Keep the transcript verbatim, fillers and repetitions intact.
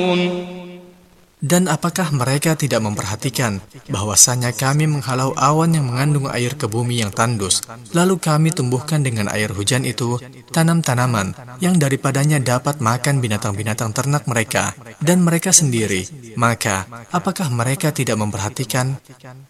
Dan apakah mereka tidak memperhatikan bahwasanya kami menghalau awan yang mengandung air ke bumi yang tandus, lalu kami tumbuhkan dengan air hujan itu tanam-tanaman yang daripadanya dapat makan binatang-binatang ternak mereka dan mereka sendiri? Maka, apakah mereka tidak memperhatikan?